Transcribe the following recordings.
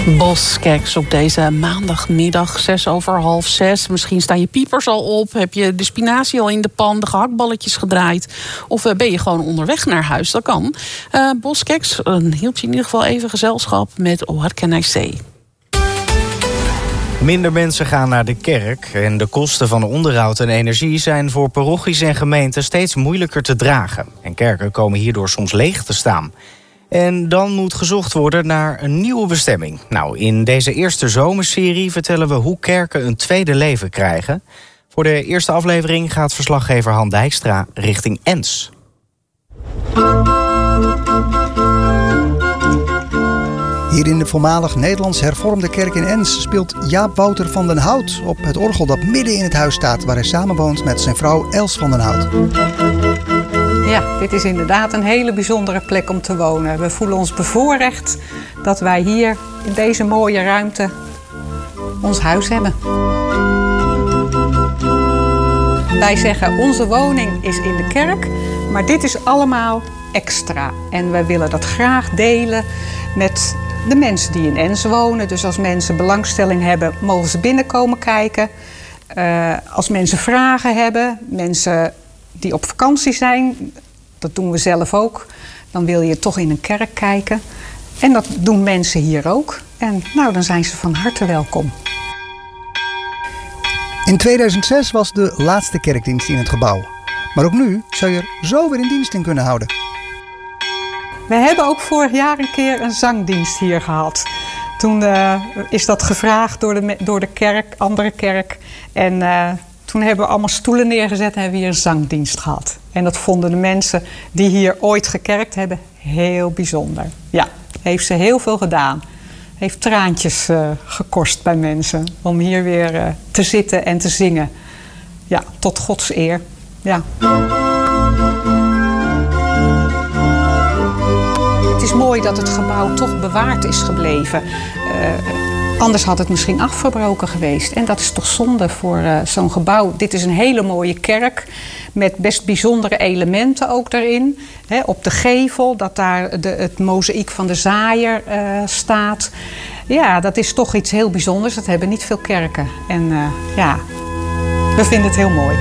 Boskeks op deze maandagmiddag, 6:05. Misschien staan je piepers al op, heb je de spinazie al in de pan, de gehaktballetjes gedraaid, of ben je gewoon onderweg naar huis, dat kan. Boskeks hield je in ieder geval even gezelschap met What Can I Say. Minder mensen gaan naar de kerk en de kosten van onderhoud en energie zijn voor parochies en gemeenten steeds moeilijker te dragen. En kerken komen hierdoor soms leeg te staan. En dan moet gezocht worden naar een nieuwe bestemming. Nou, in deze eerste zomerserie vertellen we hoe kerken een tweede leven krijgen. Voor de eerste aflevering gaat verslaggever Han Dijkstra richting Ens. Hier in de voormalig Nederlands hervormde kerk in Ens speelt Jaap Wouter van den Hout op het orgel dat midden in het huis staat, waar hij samenwoont met zijn vrouw Els van den Hout. Ja, dit is inderdaad een hele bijzondere plek om te wonen. We voelen ons bevoorrecht dat wij hier in deze mooie ruimte ons huis hebben. Wij zeggen onze woning is in de kerk, maar dit is allemaal extra. En wij willen dat graag delen met de mensen die in Ens wonen. Dus als mensen belangstelling hebben, mogen ze binnenkomen kijken. Als mensen vragen hebben, mensen die op vakantie zijn, dat doen we zelf ook, dan wil je toch in een kerk kijken. En dat doen mensen hier ook. En nou, dan zijn ze van harte welkom. In 2006 was de laatste kerkdienst in het gebouw. Maar ook nu zou je er zo weer een dienst in kunnen houden. We hebben ook vorig jaar een keer een zangdienst hier gehad. Toen is dat gevraagd door de kerk, andere kerk. En toen hebben we allemaal stoelen neergezet en hebben we hier een zangdienst gehad. En dat vonden de mensen die hier ooit gekerkt hebben heel bijzonder. Ja, heeft ze heel veel gedaan. Heeft traantjes gekost bij mensen om hier weer te zitten en te zingen. Ja, tot Gods eer. Ja. Het is mooi dat het gebouw toch bewaard is gebleven. Anders had het misschien afgebroken geweest. En dat is toch zonde voor zo'n gebouw. Dit is een hele mooie kerk met best bijzondere elementen ook daarin. Op de gevel, dat daar het mozaïek van de zaaier staat. Ja, dat is toch iets heel bijzonders. Dat hebben niet veel kerken. En ja, we vinden het heel mooi.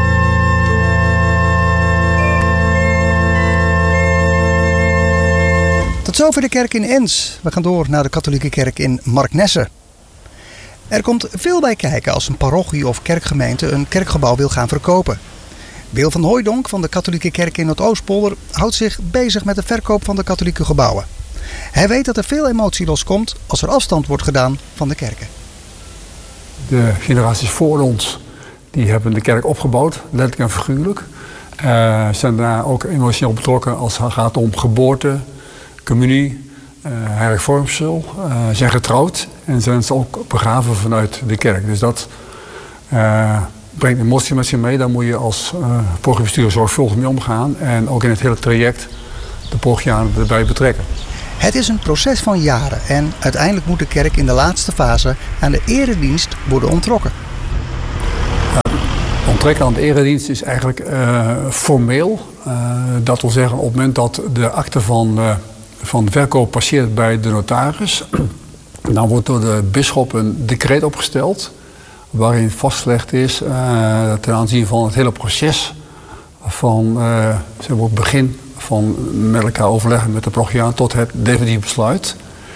Tot zover de kerk in Ens. We gaan door naar de katholieke kerk in Marknesse. Er komt veel bij kijken als een parochie of kerkgemeente een kerkgebouw wil gaan verkopen. Wil van Hooijdonk van de katholieke kerk in Noordoostpolder houdt zich bezig met de verkoop van de katholieke gebouwen. Hij weet dat er veel emotie loskomt als er afstand wordt gedaan van de kerken. De generaties voor ons die hebben de kerk opgebouwd, letterlijk en figuurlijk. Zijn daar ook emotioneel betrokken als het gaat om geboorte, communie, heilig vormsel, zijn getrouwd en zijn ze ook begraven vanuit de kerk. Dus dat brengt emotie met zich mee. Daar moet je als parochiebestuurder zorgvuldig mee omgaan en ook in het hele traject de parochianen erbij betrekken. Het is een proces van jaren en uiteindelijk moet de kerk in de laatste fase aan de eredienst worden onttrokken. Onttrekken aan de eredienst is eigenlijk formeel. Dat wil zeggen op het moment dat de akte van verkoop passeert bij de notaris, dan wordt door de bisschop een decreet opgesteld waarin vastgelegd is ten aanzien van het hele proces van het begin van met elkaar overleggen met de parochiaan tot het definitief besluit.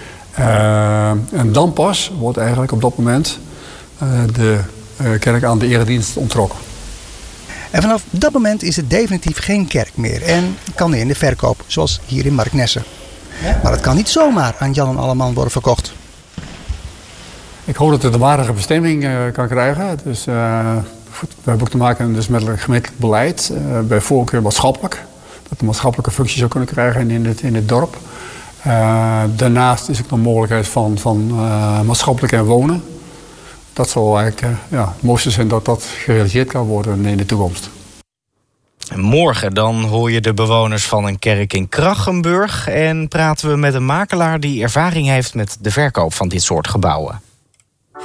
En dan pas wordt eigenlijk op dat moment de kerk aan de eredienst onttrokken. En vanaf dat moment is het definitief geen kerk meer en kan in de verkoop, zoals hier in Marknesse. Maar het kan niet zomaar aan Jan en Alleman worden verkocht. Ik hoop dat het een waardige bestemming kan krijgen. Dus, we hebben ook te maken dus met een gemeentelijk beleid, bij voorkeur maatschappelijk. Dat de maatschappelijke functie zou kunnen krijgen in het dorp. Daarnaast is ook de mogelijkheid van maatschappelijk en wonen. Dat zal eigenlijk het mooiste zijn dat dat gerealiseerd kan worden in de toekomst. Morgen dan hoor je de bewoners van een kerk in Krachenburg en praten we met een makelaar die ervaring heeft met de verkoop van dit soort gebouwen.